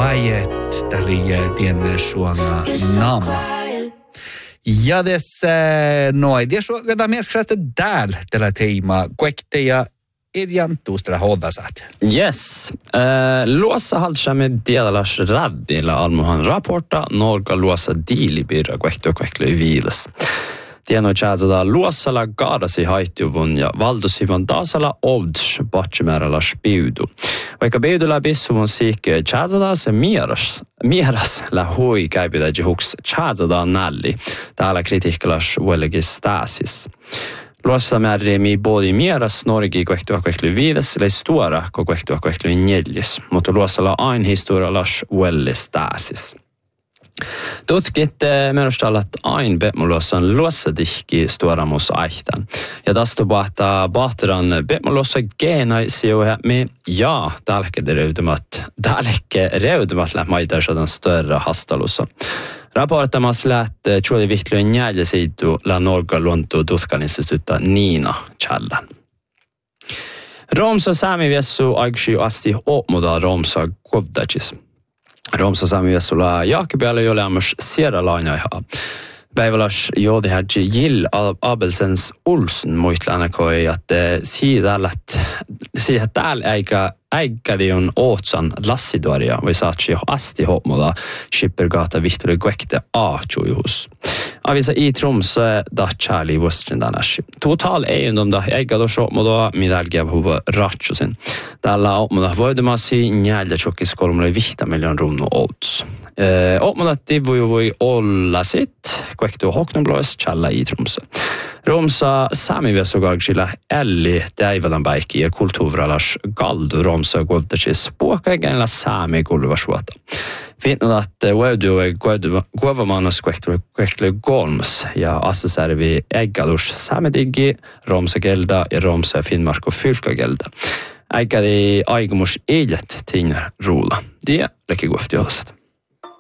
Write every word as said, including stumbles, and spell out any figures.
quiet täli tienne suona nama. Ja dessa noi det så att mer skäste där det tema quekteja irjantuustra hodasat. Yes. Uh, luossa haltsamme delas raddilla almuhan raporta norga luossa diilibirra quekto queklo viilas. Tieno chazada luossala gaadasi haitjuvun ja valdusivan taasala odds batchimäärällä spiudu. Vaikka biudulla bissuvun siikki chazada se mieras, mieras la hui käypitäji huks chazada nälli. Täällä kritiikkalas vuolegis stasis. Luossa määrin mi både mieras norgi quektua queklu viides le stora ko quektua queklu neljäs. Mutta luossala ain historialas vuoles stasis. Tutkit menostallat ain betmolosan luossadihki stuoramus aihtan. Ja tästä bahtaa bahteran betmolossa genai sijoja me ja tälke reudumat tälke reudumat lähmaidar sådan större hastalussa. Raportamas läht tjuoli vihtlyön jäljesiitu la Norga luontu tutkaninstituutta Niina Challan. Romsa saamiviessu aiksi asti opmuda Romsa kovdachis. Romsa saamiviessulla Jaakipialle jolle ammas siera lainaihaa. Päivälas joodi hädji Jill Abelsens Olsen muitlana koi, että siitä siitä täällä eikä äikkävi on ootsan lassiduaria vai saatsi jo asti hoppmuda Skippergata Vihtori Gwekte A-tjujuhus. Avisa i Tromsö da Charlie Westrendanäsi. Total eigendom da äikkädos hoppmuda midälgiäv huva ratsusin. Tällä hoppmuda voidumasi njälja tjokkis kolmelle vihta miljoon rumnu odds. Hoppmuda tivui voi olla sitt Gwekte Hoknoblois Challa i Tromsö. Romsa saamiviessugargsilla elli täivädan päikki ja kulttuuralas galdu Romsa kovdachis puokaigenla saami kulvasuota. Finnodat ueudu e guovamanos quekle golms ja assesärvi eggalus saamedigi Romsa gelda ja Romsa Finnmark och fylkagelda. Äggadi aigumus eilet tinnar ruula. Det läkki guofti osaset.